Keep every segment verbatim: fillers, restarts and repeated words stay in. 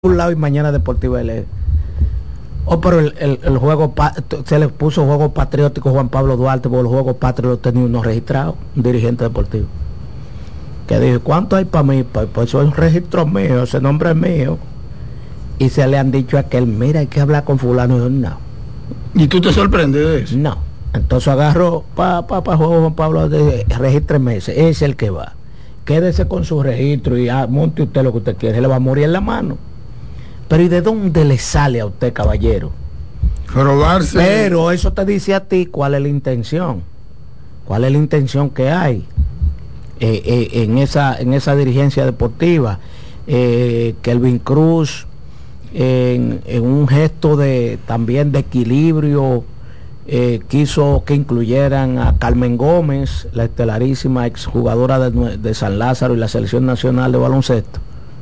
un lado y Mañana Deportiva L. Oh, pero el, el, el juego se le puso juego patriótico Juan Pablo Duarte, porque los juegos patrios los tenía uno registrado, un dirigente deportivo. Que dije, ¿cuánto hay para mí? Pues, pues eso es un registro mío, ese nombre es mío. Y se le han dicho a aquel, mira, hay que hablar con fulano. Y yo, no. ¿Y tú te sorprendes de eso? No. Entonces agarro para pa, pa, juego Juan Pablo, de, regístreme ese, ese es el que va. Quédese con su registro y ah, monte usted lo que usted quiere, se le va a morir en la mano. Pero ¿y de dónde le sale a usted, caballero? Robarse. Pero eso te dice a ti cuál es la intención. ¿Cuál es la intención que hay eh, eh, en esa en esa dirigencia deportiva? Eh, Kelvin Cruz, en, en un gesto de también de equilibrio, eh, quiso que incluyeran a Carmen Gómez, la estelarísima exjugadora de, de San Lázaro y la selección nacional de baloncesto.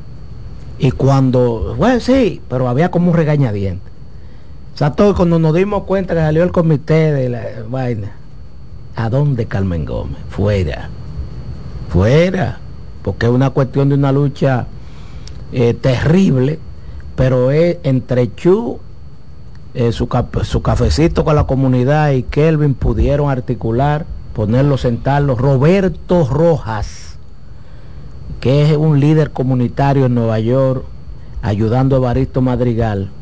Y cuando, bueno, sí, pero había como un regañadiente. O sea, todo cuando nos dimos cuenta que salió el comité de la vaina, ¿a dónde Carmen Gómez? Fuera, fuera, porque es una cuestión de una lucha eh, terrible, pero es entre Chu, eh, su, su cafecito con la comunidad y Kelvin pudieron articular, ponerlo, sentarlo. Roberto Rojas, que es un líder comunitario en Nueva York, ayudando a Evaristo Madrigal,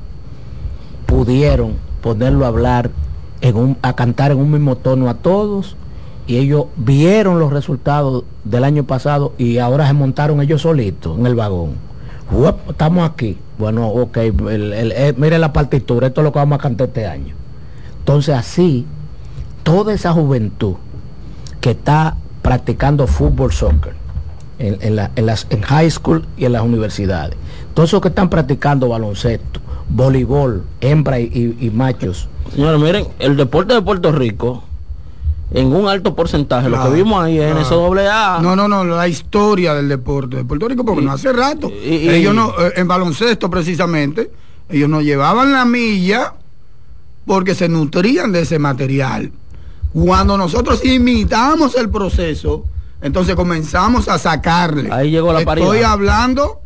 pudieron ponerlo a hablar, en un, a cantar en un mismo tono a todos, y ellos vieron los resultados del año pasado y ahora se montaron ellos solitos en el vagón. Uop, estamos aquí. Bueno, ok, el, el, el, mire la partitura, esto es lo que vamos a cantar este año. Entonces así, toda esa juventud que está practicando fútbol, soccer, En, en, la, en las en high school y en las universidades, todos esos que están practicando baloncesto, voleibol, hembra y, y, y machos. Señores, miren, el deporte de Puerto Rico, en un alto porcentaje, claro, lo que vimos ahí en eso doble A. No, no, no, la historia del deporte de Puerto Rico, porque y, no hace rato, y, ellos y, no, en baloncesto precisamente, ellos no llevaban la milla porque se nutrían de ese material. Cuando nosotros imitamos el proceso, entonces comenzamos a sacarle. Ahí llegó la paridad. Estoy hablando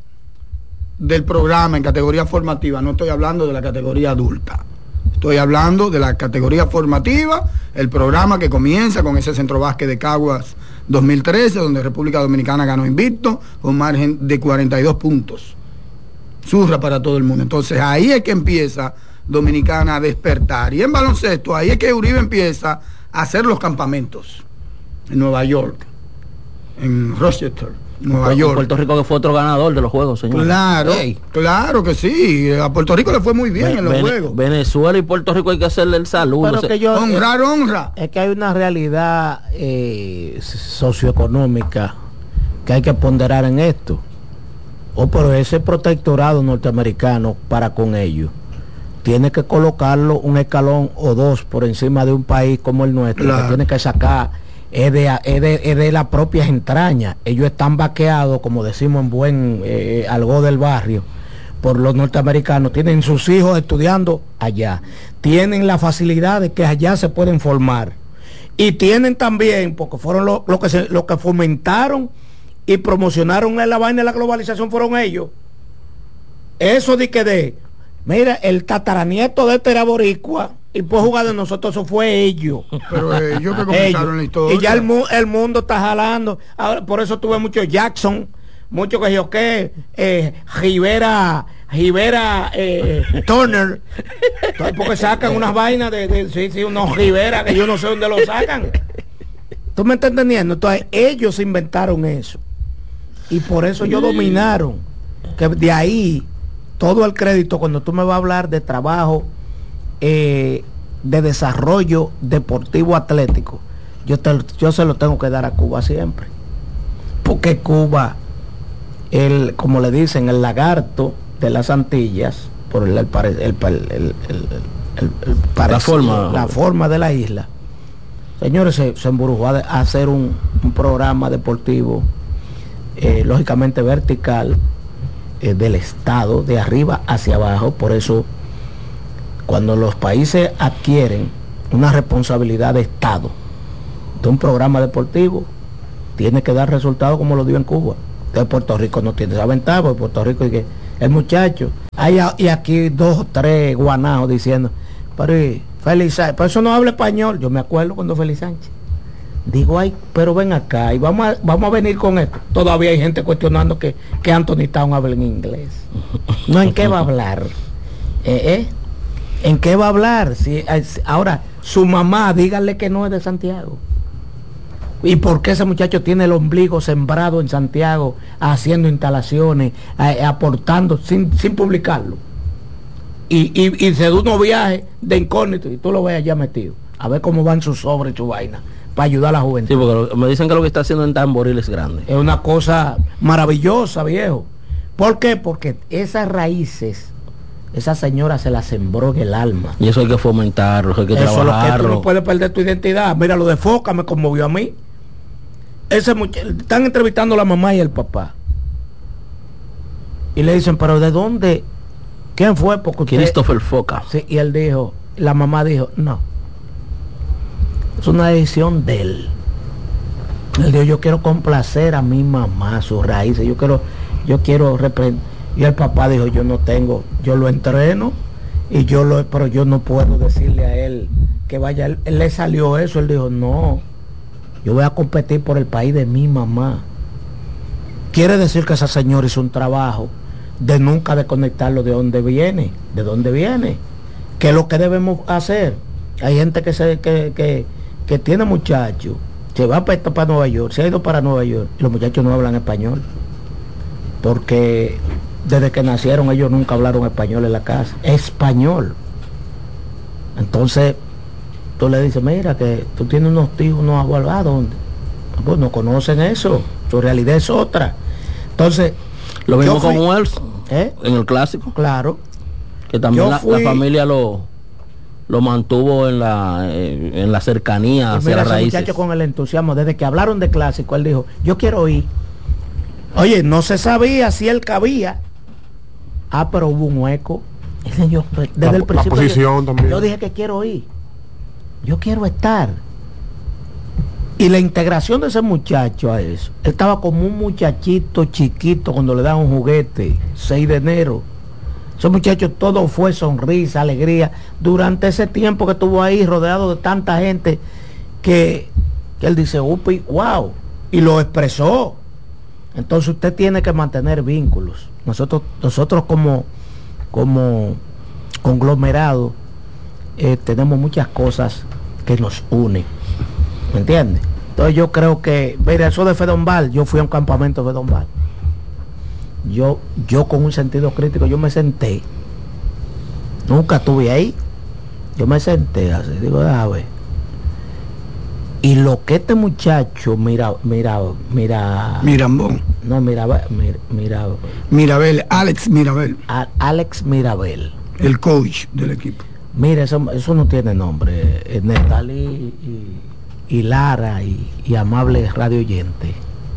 del programa en categoría formativa, no estoy hablando de la categoría adulta. Estoy hablando de la categoría formativa, el programa que comienza con ese Centro Básquet de Caguas dos mil trece, donde República Dominicana ganó invicto con margen de cuarenta y dos puntos. Zurra para todo el mundo. Entonces ahí es que empieza Dominicana a despertar. Y en baloncesto, ahí es que Uribe empieza a hacer los campamentos en Nueva York, en Rochester, Nueva York. Puerto Rico, que fue otro ganador de los juegos, señor. Claro, hey. Claro que sí. A Puerto Rico le fue muy bien Ven, en los Ven, juegos. Venezuela y Puerto Rico hay que hacerle el saludo. Pero que yo, honrar, eh, honra. Es que hay una realidad eh, socioeconómica que hay que ponderar en esto. O oh, pero ese protectorado norteamericano para con ellos tiene que colocarlo un escalón o dos por encima de un país como el nuestro, claro, que tiene que sacar Es de, es, de, es de las propias entrañas. Ellos están vaqueados, como decimos en buen eh, algo del barrio, por los norteamericanos. Tienen sus hijos estudiando allá, tienen las facilidades que allá se pueden formar, y tienen también, porque fueron los lo que, se, lo que fomentaron y promocionaron en la vaina de la globalización, fueron ellos. Eso de que de mira, el tataranieto de este era boricua y por jugar de nosotros, eso fue ellos. Pero ellos que comenzaron la historia. Y ya el, mu el mundo está jalando. Ahora, por eso tuve mucho Jackson, mucho que yo que eh, Rivera, Rivera eh, Turner. Entonces, porque sacan unas vainas de, de sí, sí, unos Rivera que yo no sé dónde lo sacan. ¿Tú me estás entendiendo? Entonces, ellos inventaron eso. Y por eso ellos dominaron. Que de ahí todo el crédito cuando tú me vas a hablar de trabajo, eh, de desarrollo deportivo atlético, yo, te, yo se lo tengo que dar a Cuba siempre, porque Cuba, el, como le dicen, el lagarto de las Antillas, por el, el, el, el, el, el, el parecido, la forma la forma de la isla, señores, se, se embrujó a, a hacer un, un programa deportivo eh, lógicamente vertical, del Estado, de arriba hacia abajo. Por eso cuando los países adquieren una responsabilidad de Estado de un programa deportivo, tiene que dar resultados como lo dio en Cuba. Entonces Puerto Rico no tiene esa ventaja, porque Puerto Rico es que el muchacho Hay, y aquí dos o tres guanajos diciendo, pero Félix Sánchez, por eso no habla español. Yo me acuerdo cuando Félix Sánchez. Digo, ay, pero ven acá y vamos a, vamos a venir con esto. Todavía hay gente cuestionando que, que Anthony Town habla en inglés. No, ¿en qué va a hablar? ¿Eh, eh? ¿En qué va a hablar? Si, ahora, su mamá, díganle que no es de Santiago. ¿Y por qué ese muchacho tiene el ombligo sembrado en Santiago, haciendo instalaciones, a, aportando, sin, sin publicarlo? Y, y, y se da unos viajes de incógnito y tú lo ves allá metido. A ver cómo van sus sobres y su vaina, para ayudar a la juventud. Sí, porque lo, me dicen que lo que está haciendo en Tamboril es grande. Es una cosa maravillosa, viejo. ¿Por qué? Porque esas raíces, esa señora se las sembró en el alma. Y eso hay que fomentarlo, hay que eso trabajarlo. Eso es lo que tú no puedes perder tu identidad. Mira, lo de Foca me conmovió a mí. Ese muchacho, están entrevistando a la mamá y el papá. Y le dicen, pero ¿de dónde? ¿Quién fue? Porque usted... Christopher Foca. Sí, y él dijo, la mamá dijo, no. Es una decisión de él. Él dijo, yo quiero complacer a mi mamá, sus raíces. Yo quiero, yo quiero reprender. Y el papá dijo, yo no tengo, yo lo entreno y yo lo, pero yo no puedo decirle a él que vaya. Él, él le salió eso, él dijo, no, yo voy a competir por el país de mi mamá. Quiere decir que esa señora hizo un trabajo de nunca desconectarlo de dónde viene, de dónde viene, qué es lo que debemos hacer. Hay gente que se que, que, que tiene muchachos, se va para, para Nueva York, se ha ido para Nueva York, y los muchachos no hablan español, porque desde que nacieron ellos nunca hablaron español en la casa, español. Entonces tú le dices, mira que tú tienes unos tíos, unos abuelos, ¿dónde? Pues no conocen eso, su realidad es otra. Entonces lo mismo con Wells, ¿eh? En el clásico, claro, que también la, fui, la familia lo lo mantuvo en la eh, en la cercanía hacia las raíces. Muchacho con el entusiasmo, desde que hablaron de clásico, él dijo, yo quiero ir. Oye, no se sabía si él cabía. Ah, pero hubo un hueco. Yo, desde la, el principio, la posición yo, también. Yo dije que quiero ir. Yo quiero estar. Y la integración de ese muchacho a eso. Él estaba como un muchachito chiquito cuando le dan un juguete, seis de enero. Ese muchacho todo fue sonrisa, alegría. Durante ese tiempo que estuvo ahí rodeado de tanta gente que, que él dice, upi, wow. Y lo expresó. Entonces usted tiene que mantener vínculos. Nosotros, nosotros como, como conglomerado eh, tenemos muchas cosas que nos unen. ¿Me entiendes? Entonces yo creo que, mira, eso de Fedombal, yo fui a un campamento de Fedombal. Yo, yo con un sentido crítico, yo me senté. Nunca estuve ahí. Yo me senté así, digo, a ver. Y lo que este muchacho, mira, mira, mira. Mirambón. No, mira, mira, mira. Mirabel, Alex Mirabel. A, Alex Mirabel. El coach del equipo. Mira, eso, eso no tiene nombre. Eh, Netali y, y Lara y, y amable radio oyente.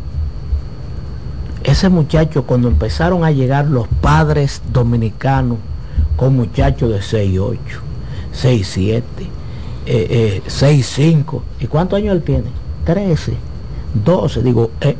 Ese muchacho, cuando empezaron a llegar los padres dominicanos con muchachos de seis ocho, seis siete, eh, eh, seis cinco, ¿y cuántos años él tiene? trece, doce, digo, eh.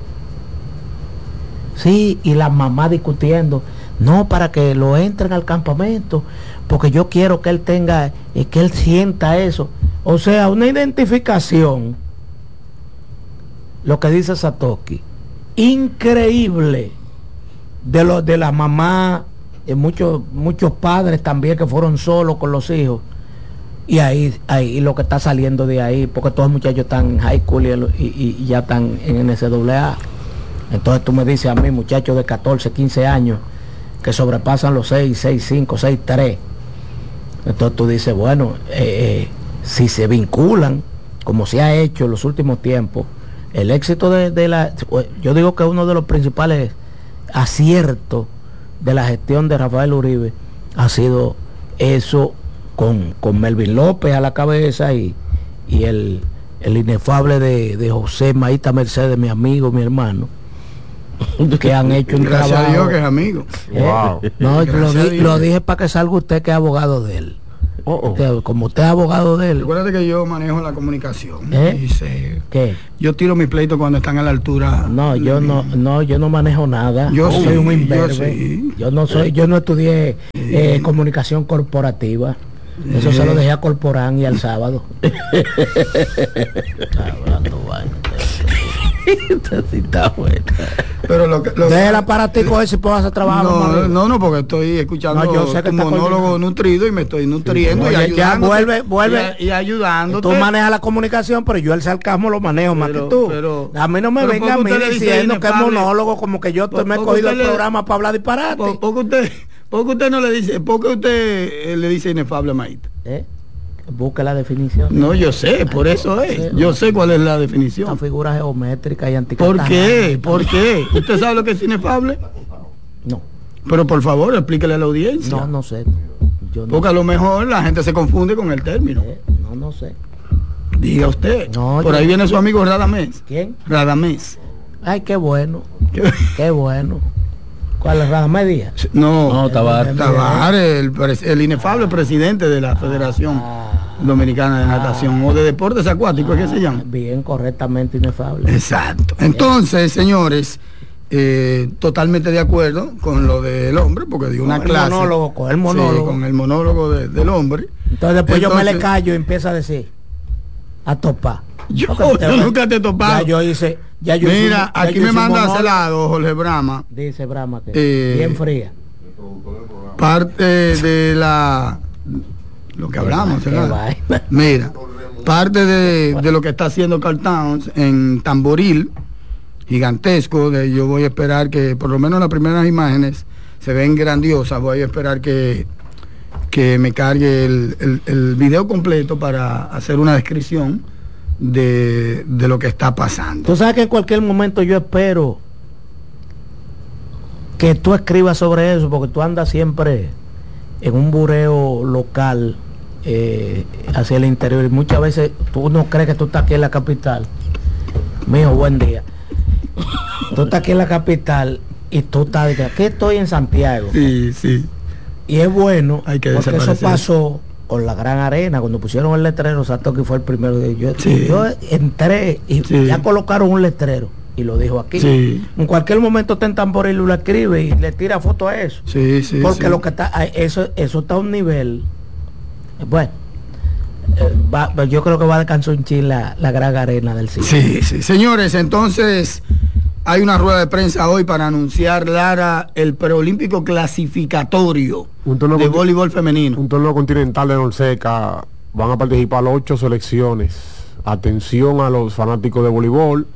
Sí, y la mamá discutiendo, no, para que lo entren al campamento, porque yo quiero que él tenga, eh, que él sienta eso. O sea, una identificación, lo que dice Satoshi, increíble, de los de la mamá, eh, muchos muchos padres también que fueron solos con los hijos, y ahí ahí lo que está saliendo de ahí, porque todos los muchachos están en high school y, y, y ya están en N C A A. Entonces tú me dices a mí, muchachos de catorce, quince años que sobrepasan los seis, seis, cinco, seis, tres, entonces tú dices, bueno, eh, eh, si se vinculan como se ha hecho en los últimos tiempos, el éxito de, de la, yo digo que uno de los principales aciertos de la gestión de Rafael Uribe ha sido eso, con, con Melvin López a la cabeza y, y el, el inefable de, de José Maíta Mercedes, mi amigo, mi hermano, que han hecho un Gracias trabajo. a Dios que es amigo. Eh, Wow. No, lo, Gracias a di, Dios. lo dije para que salga usted que es abogado de él. Oh, oh. Usted, como usted es abogado de él. Recuérdate que yo manejo la comunicación. ¿Eh? Y sé, ¿Qué? Yo tiro mis pleitos cuando están a la altura. No, yo no, no, yo no manejo nada. Yo soy sí, un imberbe. Yo, sí. yo no soy, yo no estudié eh, comunicación corporativa. Eso eh. se lo dejé a Corporán y al sábado. Hablando vaina. Sí está buena. Pero lo que lo deja el aparatico ese y puedo hacer trabajo. No, no, no, porque estoy escuchando no, yo sé que tu monólogo coño. nutrido y me estoy nutriendo sí, no, y ayudando. Vuelve, vuelve y, y ayudándote. Tú manejas la comunicación, pero yo el sarcasmo lo manejo pero, más que tú. Pero, a mí no me venga a mí diciendo que es monólogo, como que yo me he cogido el le, programa para hablar disparate. Porque usted, porque usted no le dice, porque usted le dice inefable a Maíta. ¿Eh? Busca la definición. No, yo sé, por eso es. Yo sé cuál es la definición. Una figura geométrica y anticatánica. ¿Por qué? ¿Por qué? ¿Usted sabe lo que es inefable? No. Pero por favor, explíquele a la audiencia. No, no sé. Yo no Porque sé. a lo mejor la gente se confunde con el término. Eh, no, no sé. Diga usted. No, por yo... ahí viene su amigo Radamés. ¿Quién? Radamés. Ay, qué bueno. ¿Qué, qué bueno. ¿Cuál es Radamés Díaz? No, no Tabar. Tabar, el, el inefable presidente de la Federación ah, Dominicana de ah, Natación o de Deportes Acuáticos, ah, ¿qué se llama? Bien, correctamente inefable. Exacto. Entonces, señores, eh, totalmente de acuerdo con lo del hombre, porque dio una con clase. El monólogo, con el monólogo. Sí, con el monólogo de, del hombre. Entonces después Entonces, yo me le callo y empiezo a decir, a topar. Yo, yo nunca te he topado. Ya yo hice, ya yo Mira, hice, aquí ya yo me manda a helado Jorge Brahma. Dice Brahma que eh, bien fría. Parte de la lo que hablamos, ¿verdad? Mira, parte de, de lo que está haciendo Carl Towns en Tamboril, gigantesco, de yo voy a esperar que por lo menos las primeras imágenes se ven grandiosas, voy a esperar que que me cargue el, el, el video completo para hacer una descripción de, de lo que está pasando. Tú sabes que en cualquier momento yo espero que tú escribas sobre eso, porque tú andas siempre en un bureo local eh, hacia el interior y muchas veces tú no crees que tú estás aquí en la capital. Mijo, buen día. Tú estás aquí en la capital y tú estás de aquí estoy en Santiago. Sí, sí. Y es bueno, Hay que porque eso pasó con la Gran Arena, cuando pusieron el letrero, Satoki fue el primero de yo, sí. yo entré y sí. ya colocaron un letrero y lo dijo aquí. Sí. En cualquier momento está en Tamboril y lo escribe y le tira foto a eso. Sí, sí, porque sí. lo que está, eso, eso está a un nivel. Bueno, eh, va, yo creo que va a alcanzar un chin la, la Gran Arena del cine. Sí, sí. Señores, entonces hay una rueda de prensa hoy para anunciar, Lara, el preolímpico clasificatorio de voleibol femenino. Un torneo continental de Norseca. Van a participar ocho selecciones. Atención a los fanáticos de voleibol.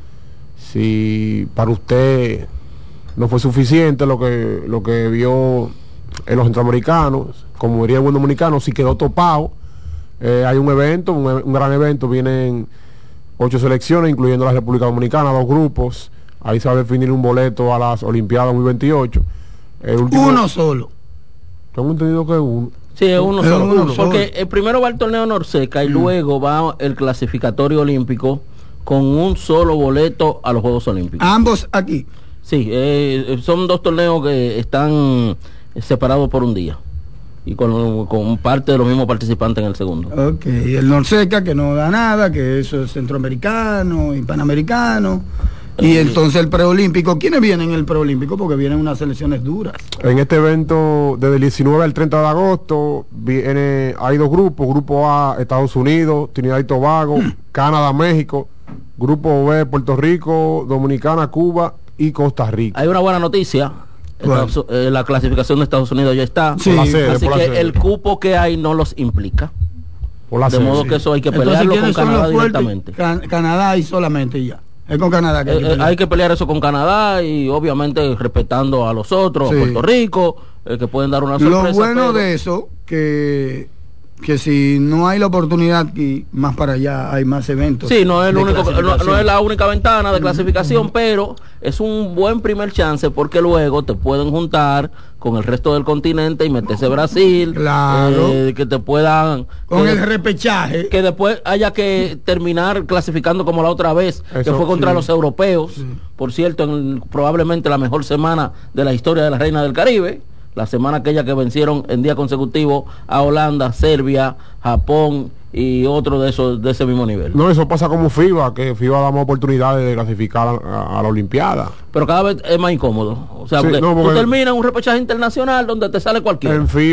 Si para usted no fue suficiente lo que lo que vio en los centroamericanos, como diría el buen dominicano, si quedó topado, eh, hay un evento, un, un gran evento. Vienen ocho selecciones, incluyendo la República Dominicana, dos grupos. Ahí se va a definir un boleto a las Olimpiadas dos mil veintiocho. El último, uno solo. Tengo entendido que uno. Sí, es uno es solo. Uno uno, porque solo. el primero va el torneo Norseca y mm. luego va el clasificatorio olímpico con un solo boleto a los Juegos Olímpicos. Ambos aquí. Sí, eh, son dos torneos que están separados por un día y con, con parte de los mismos participantes en el segundo. Ok, el Norseca que no da nada, que eso es centroamericano y panamericano. Y entonces el preolímpico, ¿quiénes vienen en el preolímpico? Porque vienen unas selecciones duras. En este evento, desde el diecinueve al treinta de agosto, viene, hay dos grupos. Grupo A, Estados Unidos, Trinidad y Tobago, Canadá, México. Grupo B, Puerto Rico, Dominicana, Cuba y Costa Rica. Hay una buena noticia. Bueno. Estados, eh, la clasificación de Estados Unidos ya está. Sí, por la sede, así por que la sede. el cupo que hay no los implica. Por la de sede, modo sí. que eso hay que Entonces, pelearlo con ¿quiénes son Canadá los fuertes? directamente. Can Canadá y solamente ya. Es con Canadá que hay que Eh, pelear. hay que pelear eso con Canadá y obviamente respetando a los otros, Sí. a Puerto Rico, eh, que pueden dar una sorpresa. Lo bueno pero... de eso, que, que si no hay la oportunidad aquí, más para allá hay más eventos. Sí, no es, el de único, no, clasificación. no es la única ventana de clasificación, uh-huh. pero es un buen primer chance porque luego te pueden juntar con el resto del continente y meterse Brasil, claro. eh, que te puedan... Con que, el repechaje. Que después haya que terminar clasificando como la otra vez, Eso, que fue contra sí. los europeos, Sí. por cierto, en, probablemente la mejor semana de la historia de la Reina del Caribe, la semana aquella que vencieron en día consecutivo a Holanda, Serbia, Japón y otro de esos de ese mismo nivel. No, eso pasa como FIBA, que FIBA da más oportunidades de clasificar a, a la Olimpiada. Pero cada vez es más incómodo. O sea, Sí, porque no, porque tú terminas un repechaje internacional donde te sale cualquiera. En FIBA